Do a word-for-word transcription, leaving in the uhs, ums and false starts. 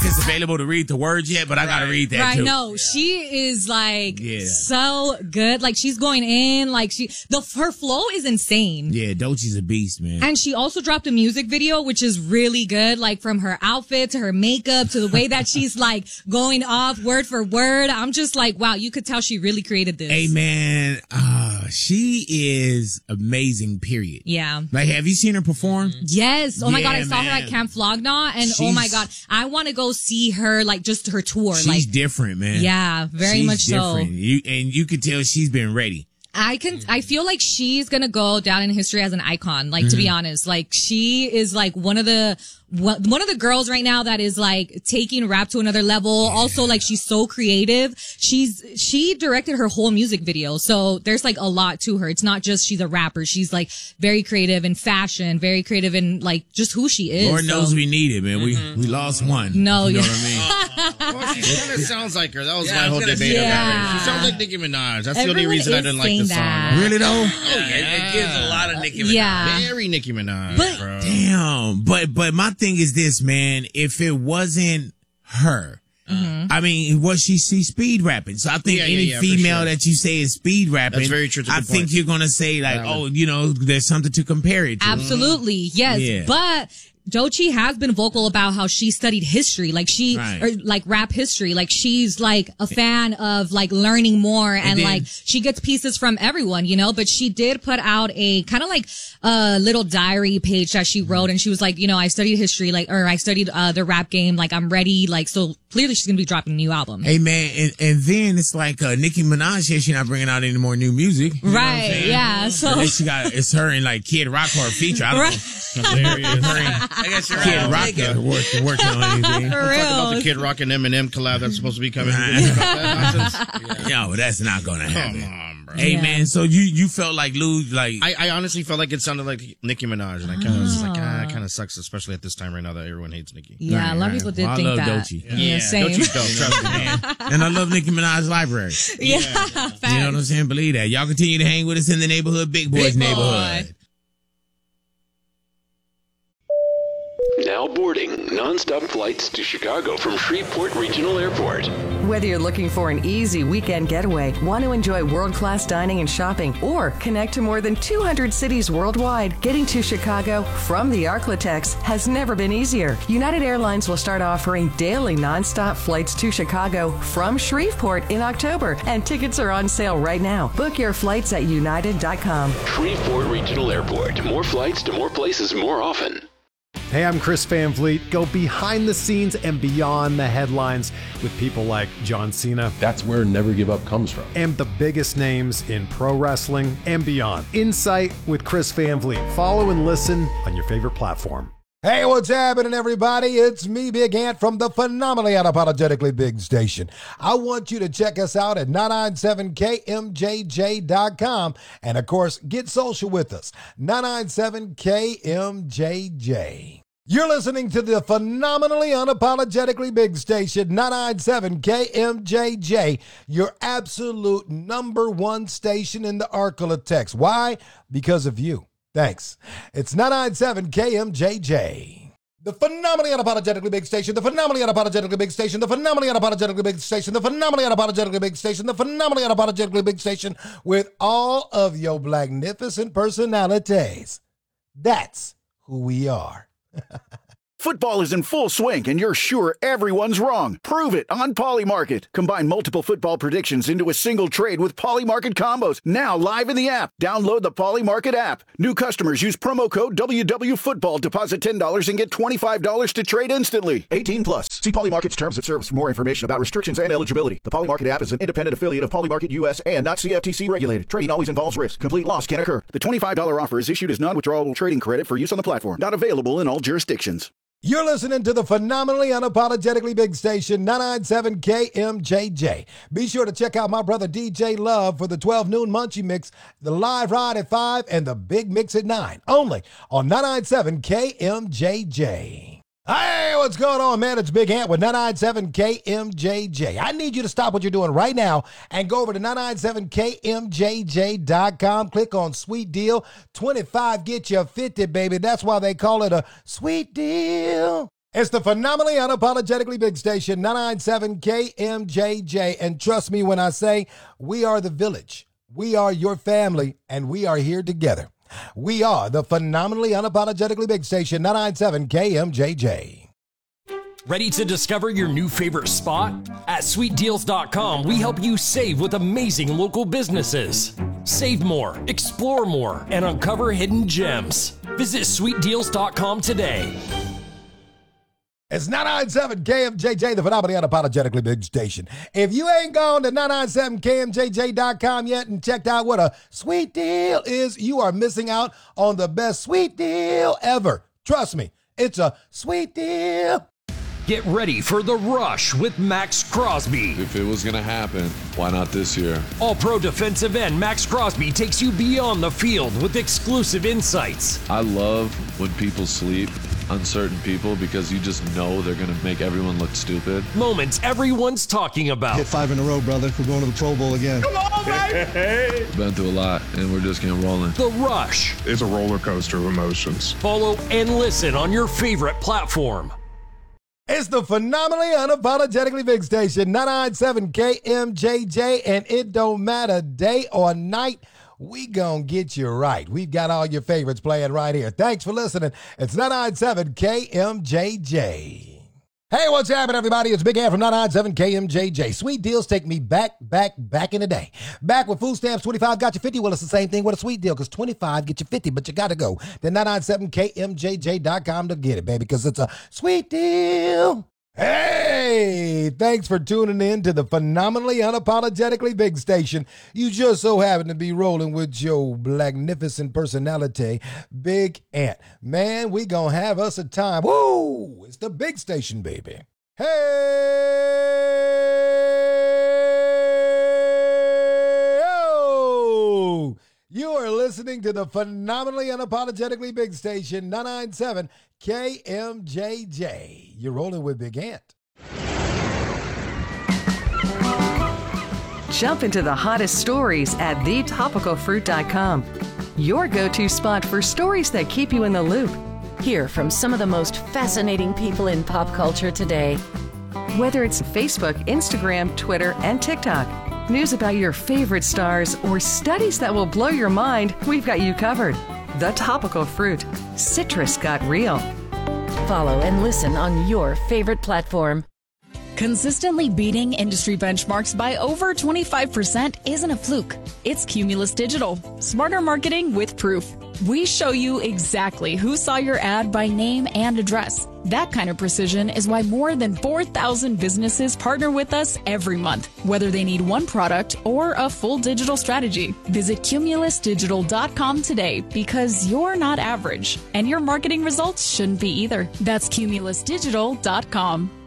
if it's available to read the words yet, but I gotta read that right, too. no, yeah. she is like yeah. so good. Like she's going in, like she, the her flow is insane. Yeah, Doechie's a beast, man. And she also dropped a music video, which is really good. Like from her outfit to her makeup to the way that she's like going off word for word. I'm just like, wow, you could tell she really created this. Hey man, uh, she is amazing, period. Yeah. Like, have you seen her perform? Yes. Oh my yeah, God, I saw man. her at Camp Flogna, and she's, oh my God, I want to go see her, like just her tour. She's like, different, man. Yeah, very she's much different. so. You, and you could tell she's been ready. I can, I feel like she's gonna go down in history as an icon, like, mm-hmm. to be honest. Like, she is like one of the, one of the girls right now that is like taking rap to another level. Yeah. Also, like, she's so creative. She's, she directed her whole music video. So there's like a lot to her. It's not just she's a rapper. She's like very creative in fashion, very creative in like just who she is. Lord so. knows we need it, man. Mm-hmm. We, we lost one. No, you know yeah. what I mean? Well, she kind of sounds like her. That was yeah, my whole was debate yeah. about her. She sounds like Nicki Minaj. That's Everyone the only reason I didn't like the song. That. Really though? Oh, yeah. It, it gives a lot of Nicki Minaj. Yeah. Very Nicki Minaj, but, bro. Damn. But, but my thing is this, man. If it wasn't her, mm-hmm. I mean, was she see speed rapping? So I think yeah, any yeah, yeah, female sure. that you say is speed rapping, that's very true. I think point. You're gonna say like, yeah, oh, you know, there's something to compare it to. Absolutely, yes. Yeah. But Doechii has been vocal about how she studied history, like she, right. or like rap history, like she's like a fan of like learning more, and, and then, like she gets pieces from everyone, you know. But she did put out a kind of like a uh, little diary page that she wrote, and she was like, you know, I studied history, like, or I studied uh, the rap game, like I'm ready, like so clearly she's gonna be dropping a new album. Hey man, and, and then it's like uh, Nicki Minaj here, she's not bringing out any more new music, you right? Yeah, so and then she got it's her and like Kid Rock or feature. I don't right. know. Hilarious. I guess you're Kid right. Rock uh, work, working on anything. For Talk real. about the Kid Rock and Eminem collab that's supposed to be coming. yeah. Yo, that's not gonna happen. Come on, bro. Hey yeah. man, so you you felt like Lou like I, I honestly felt like it sounded like Nicki Minaj, and I kind of was just like, ah, it kind of sucks, especially at this time right now that everyone hates Nicki. Yeah, right, a lot right. of people did well, think I love that. Doechii. Yeah, yeah. same. Doechii's dope, trust me, man. And I love Nicki Minaj's library. Yeah, yeah. You know what I'm saying? Believe that. Y'all continue to hang with us in the neighborhood, Big Boys Big boy. neighborhood. Now boarding nonstop flights to Chicago from Shreveport Regional Airport. Whether you're looking for an easy weekend getaway, want to enjoy world-class dining and shopping, or connect to more than two hundred cities worldwide, getting to Chicago from the Arklatex has never been easier. United Airlines will start offering daily nonstop flights to Chicago from Shreveport in October, and tickets are on sale right now. Book your flights at united dot com. Shreveport Regional Airport. More flights to more places more often. Hey, I'm Chris Van Vliet. Go behind the scenes and beyond the headlines with people like John Cena. That's where Never Give Up comes from. And the biggest names in pro wrestling and beyond. Insight with Chris Van Vliet. Follow and listen on your favorite platform. Hey, what's happening, everybody? It's me, Big Ant, from the phenomenally unapologetically big station. I want you to check us out at nine ninety-seven K M J J dot com. And, of course, get social with us, nine ninety-seven K M J J. You're listening to the phenomenally unapologetically big station, nine ninety-seven K M J J, your absolute number one station in the Arklatex. Why? Because of you. Thanks. It's nine ninety-seven K M J J. The phenomenally unapologetically big station, the phenomenally unapologetically big station, the phenomenally unapologetically big station, the phenomenally unapologetically big station, the phenomenally unapologetically big station with all of your magnificent personalities. That's who we are. Football is in full swing, and you're sure everyone's wrong. Prove it on Polymarket. Combine multiple football predictions into a single trade with Polymarket combos. Now live in the app. Download the Polymarket app. New customers use promo code W W Football. Deposit ten dollars and get twenty-five dollars to trade instantly. eighteen plus. See Polymarket's terms of service for more information about restrictions and eligibility. The Polymarket app is an independent affiliate of Polymarket U S and not C F T C regulated. Trading always involves risk. Complete loss can occur. The twenty-five dollars offer is issued as non-withdrawable trading credit for use on the platform. Not available in all jurisdictions. You're listening to the phenomenally unapologetically big station, nine ninety-seven K M J J. Be sure to check out my brother D J Love for the twelve noon Munchie Mix, the live ride at five, and the big mix at nine. Only on nine ninety-seven K M J J. Hey, what's going on, man? It's Big Ant with nine ninety-seven K M J J. I need you to stop what you're doing right now and go over to nine ninety-seven K M J J dot com. Click on Sweet Deal. twenty-five get you fifty, baby. That's why they call it a sweet deal. It's the phenomenally unapologetically big station, nine ninety-seven K M J J. And trust me when I say we are the village. We are your family, and we are here together. We are the phenomenally unapologetically big station, nine ninety-seven K M J J. Ready to discover your new favorite spot? At sweet deals dot com, we help you save with amazing local businesses. Save more, explore more, and uncover hidden gems. Visit sweet deals dot com today. It's nine ninety-seven K M J J, the phenomenally unapologetically big station. If you ain't gone to nine ninety-seven K M J J dot com yet and checked out what a sweet deal is, you are missing out on the best sweet deal ever. Trust me, it's a sweet deal. Get ready for the rush with Max Crosby. If it was going to happen, why not this year? All-pro defensive end Max Crosby takes you beyond the field with exclusive insights. I love when people sleep, uncertain people, because you just know they're going to make everyone look stupid. Moments everyone's talking about. Hit five in a row, brother. We're going to the Pro Bowl again. Come on, baby! Been through a lot, and we're just getting rolling. The Rush. It's a roller coaster of emotions. Follow and listen on your favorite platform. It's the phenomenally unapologetically big station, nine ninety-seven K M J J, and it don't matter day or night, we gonna get you right. We've got all your favorites playing right here. Thanks for listening. It's nine ninety-seven K M J J. Hey, what's happening, everybody? It's Big Ant from nine ninety-seven K M J J. Sweet deals take me back, back, back in the day. Back with food stamps, twenty-five got you fifty. Well, it's the same thing with a sweet deal, because twenty-five get you fifty, but you got to go to nine ninety-seven K M J J dot com to get it, baby, because it's a sweet deal. Hey, thanks for tuning in to the phenomenally unapologetically big station. You just so happen to be rolling with your magnificent personality, Big Ant. Man, we gonna have us a time. Woo! It's the big station, baby. Hey! Oh! You are listening to the phenomenally unapologetically big station, nine ninety-seven K M J J. You're rolling with Big Ant. Jump into the hottest stories at the topical fruit dot com. Your go-to spot for stories that keep you in the loop. Hear from some of the most fascinating people in pop culture today. Whether it's Facebook, Instagram, Twitter, and TikTok. News about your favorite stars or studies that will blow your mind, we've got you covered. The Topical Fruit. Citrus got real. Follow and listen on your favorite platform. Consistently beating industry benchmarks by over twenty-five percent isn't a fluke. It's Cumulus Digital. Smarter marketing with proof. We show you exactly who saw your ad by name and address. That kind of precision is why more than four thousand businesses partner with us every month, whether they need one product or a full digital strategy. Visit Cumulus Digital dot com today, because you're not average, and your marketing results shouldn't be either. That's Cumulus Digital dot com.